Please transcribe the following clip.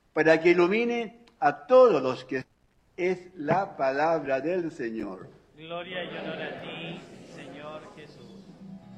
para que ilumine a todos los que es la palabra del Señor. Gloria y honor a ti, Señor Jesús.